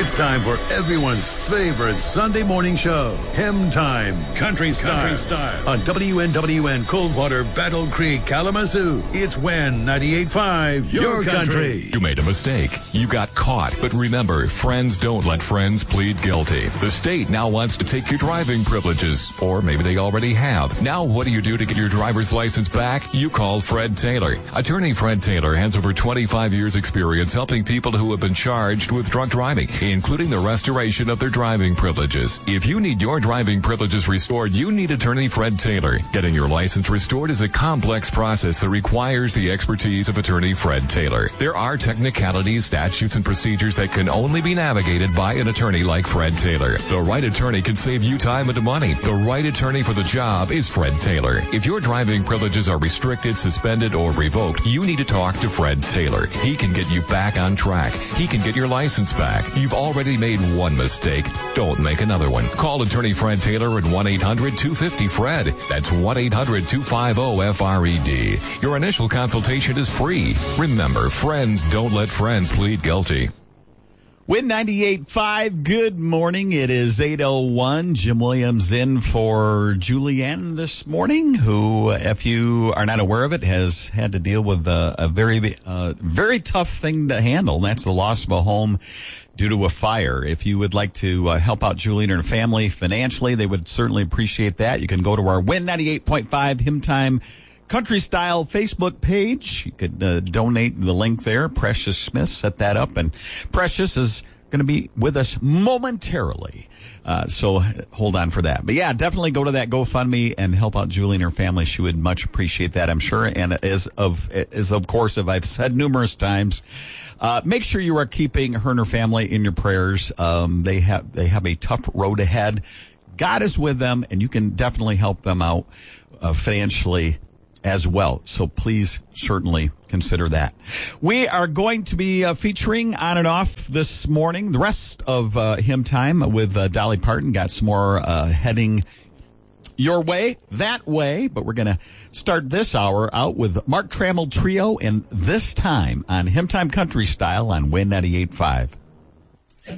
It's time for everyone's favorite Sunday morning show, Hymn Time, Country Style. On WNWN Coldwater, Battle Creek, Kalamazoo. It's WEN 98.5, your country. You made a mistake. You got caught. But remember, friends don't let friends plead guilty. The state now wants to take your driving privileges. Or maybe they already have. Now what do you do to get your driver's license back? You call Fred Taylor. Attorney Fred Taylor has over 25 years experience helping people who have been charged with drunk driving, including the restoration of their driving privileges. If you need your driving privileges restored, you need attorney Fred Taylor. Getting your license restored is a complex process that requires the expertise of attorney Fred Taylor. There are technicalities, statutes, and procedures that can only be navigated by an attorney like Fred Taylor. The right attorney can save you time and money. The right attorney for the job is Fred Taylor. If your driving privileges are restricted, suspended, or revoked, you need to talk to Fred Taylor. He can get you back on track. He can get your license back. You've already made one mistake. Don't make another one. Call attorney Fred Taylor at 1-800-250-FRED. That's 1-800-250-FRED. Your initial consultation is free. Remember, friends don't let friends plead guilty. WEN 98.5, good morning. It is 8:01. Jim Williams in for Julianne this morning, who, if you are not aware of it, has had to deal with a very tough thing to handle. And that's the loss of a home due to a fire. If you would like to help out Julianne and her family financially, they would certainly appreciate that. You can go to our WEN 98.5 Hymn Time Country Style Facebook page. You could donate the link there. Precious Smith set that up, and Precious is going to be with us momentarily. So hold on for that. But yeah, definitely go to that GoFundMe and help out Julie and her family. She would much appreciate that, I'm sure. And as of course, as I've said numerous times, make sure you are keeping her and her family in your prayers. They have a tough road ahead. God is with them, and you can definitely help them out financially as well. So please certainly consider that. We are going to be featuring on and off this morning the rest of Hymn Time with Dolly Parton. Got some more heading your way, that way. But we're going to start this hour out with Mark Trammell Trio, and this time on Hymn Time Country Style on WEN 98.5.